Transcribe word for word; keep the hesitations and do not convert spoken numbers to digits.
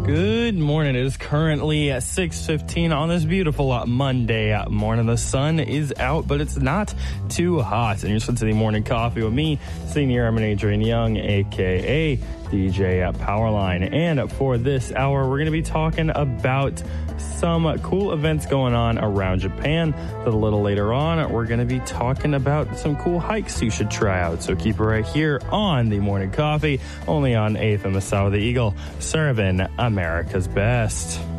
Good morning. It is currently at six fifteen on this beautiful Monday morning. The sun is out, but it's not too hot. And you're listening to the Morning Coffee with me, Senior Airman Adrian Young, a k a. D J at Powerline. And for this hour, we're going to be talking about some cool events going on around Japan. But a little later on, we're going to be talking about some cool hikes you should try out. So keep it right here on the Morning Coffee, only on eighth and the Sound of the Eagle, serving America's best.